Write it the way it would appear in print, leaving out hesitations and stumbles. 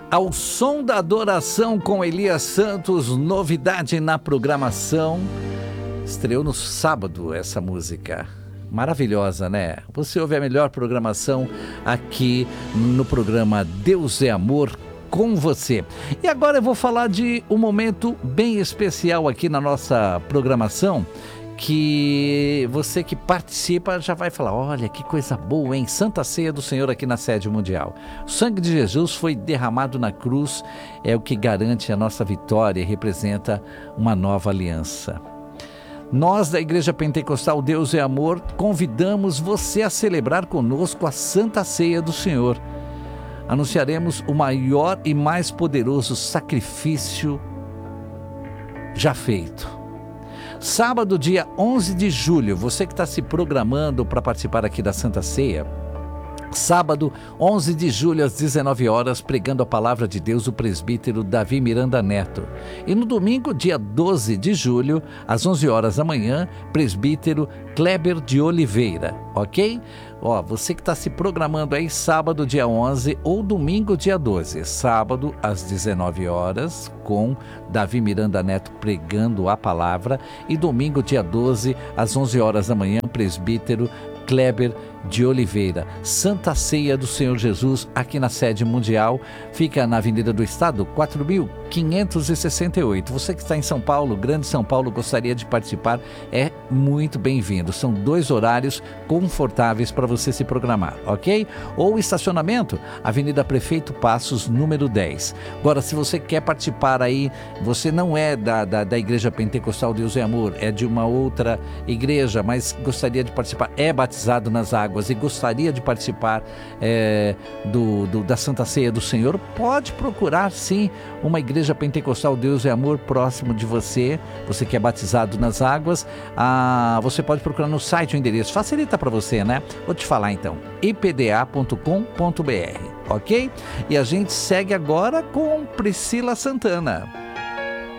Ao som da adoração com Elias Santos, novidade na programação. Estreou no sábado essa música. Maravilhosa, né? Você ouve a melhor programação aqui no programa Deus é Amor com você. E agora eu vou falar de um momento bem especial aqui na nossa programação, que você que participa já vai falar: olha que coisa boa, hein? Santa Ceia do Senhor aqui na sede mundial. O sangue de Jesus foi derramado na cruz, é o que garante a nossa vitória e representa uma nova aliança. Nós da Igreja Pentecostal Deus é Amor convidamos você a celebrar conosco a Santa Ceia do Senhor. Anunciaremos o maior e mais poderoso sacrifício já feito. Sábado, dia 11 de julho, você que está se programando para participar aqui da Santa Ceia, sábado, 11 de julho, às 19 horas, pregando a palavra de Deus, o presbítero Davi Miranda Neto. E no domingo, dia 12 de julho, às 11 horas da manhã, presbítero Kleber de Oliveira, ok? Ó, você que está se programando aí, sábado, dia 11 ou domingo, dia 12. Sábado, às 19 horas, com Davi Miranda Neto pregando a palavra. E domingo, dia 12, às 11 horas da manhã, presbítero Kleber de Oliveira. Santa Ceia do Senhor Jesus, aqui na sede mundial, fica na Avenida do Estado, 4.568. Você que está em São Paulo, Grande São Paulo, gostaria de participar, é muito bem-vindo. São 2 horários confortáveis para você se programar, ok? Ou estacionamento, Avenida Prefeito Passos, número 10. Agora, se você quer participar aí, você não é da Igreja Pentecostal Deus é Amor, é de uma outra igreja, mas gostaria de participar, é batizado nas águas e gostaria de participar da Santa Ceia do Senhor, pode procurar sim uma Igreja Pentecostal Deus é Amor próximo de você. Você que é batizado nas águas, você pode procurar no site o endereço, facilita para você, né? Vou te falar então, ipda.com.br, ok? E a gente segue agora com Priscila Santana.